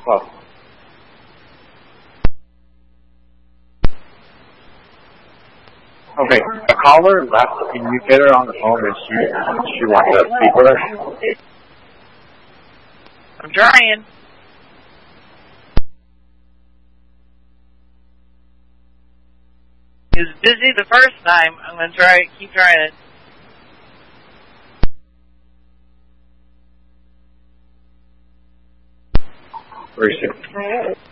Oh. Okay, a caller left. Can you get her on the phone and she wants to speak with us? I'm trying. He was busy the first time. I'm going to keep trying it. Where is it?